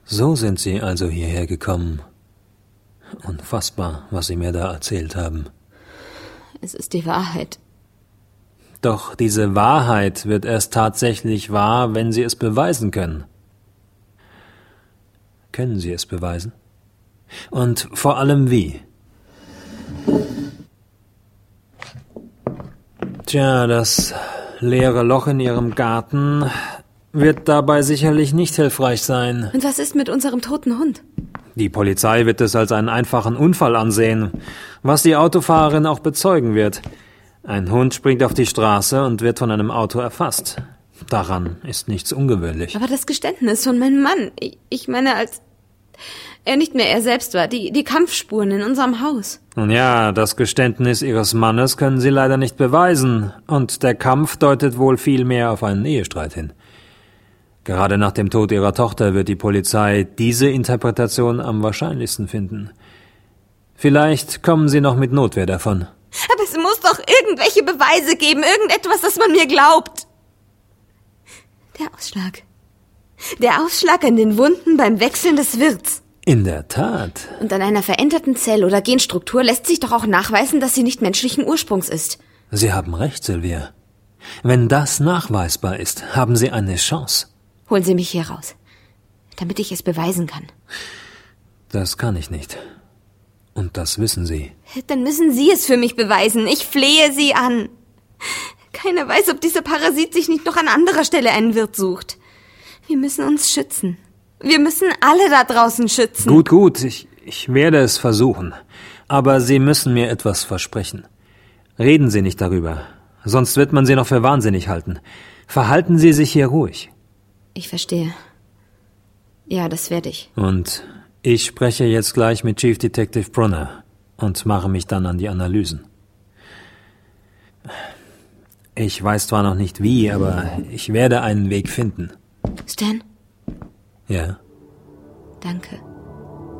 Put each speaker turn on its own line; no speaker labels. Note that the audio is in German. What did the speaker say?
So sind Sie also hierher gekommen. Unfassbar, was Sie mir da erzählt haben.
Es ist die Wahrheit.
Doch diese Wahrheit wird erst tatsächlich wahr, wenn Sie es beweisen können. Können Sie es beweisen? Und vor allem wie? Tja, das leere Loch in Ihrem Garten wird dabei sicherlich nicht hilfreich sein.
Und was ist mit unserem toten Hund?
Die Polizei wird es als einen einfachen Unfall ansehen, was die Autofahrerin auch bezeugen wird. Ein Hund springt auf die Straße und wird von einem Auto erfasst. Daran ist nichts ungewöhnlich.
Aber das Geständnis von meinem Mann, ich meine, als er nicht mehr er selbst war, die Kampfspuren in unserem Haus.
Nun ja, das Geständnis Ihres Mannes können Sie leider nicht beweisen, und der Kampf deutet wohl viel mehr auf einen Ehestreit hin. Gerade nach dem Tod Ihrer Tochter wird die Polizei diese Interpretation am wahrscheinlichsten finden. Vielleicht kommen Sie noch mit Notwehr davon.
Aber es muss doch irgendwelche Beweise geben, irgendetwas, das man mir glaubt. Der Ausschlag. Der Ausschlag an den Wunden beim Wechseln des Wirts.
In der Tat.
Und an einer veränderten Zell- oder Genstruktur lässt sich doch auch nachweisen, dass sie nicht menschlichen Ursprungs ist.
Sie haben recht, Sylvia. Wenn das nachweisbar ist, haben Sie eine Chance.
Holen Sie mich hier raus, damit ich es beweisen kann.
Das kann ich nicht. Und das wissen Sie.
Dann müssen Sie es für mich beweisen. Ich flehe Sie an. Keiner weiß, ob dieser Parasit sich nicht noch an anderer Stelle einen Wirt sucht. Wir müssen uns schützen. Wir müssen alle da draußen schützen.
Gut, ich werde es versuchen. Aber Sie müssen mir etwas versprechen. Reden Sie nicht darüber, sonst wird man Sie noch für wahnsinnig halten. Verhalten Sie sich hier ruhig.
Ich verstehe. Ja, das werde ich.
Und ich spreche jetzt gleich mit Chief Detective Brunner und mache mich dann an die Analysen. Ich weiß zwar noch nicht wie, aber ich werde einen Weg finden.
Stan?
Ja?
Danke.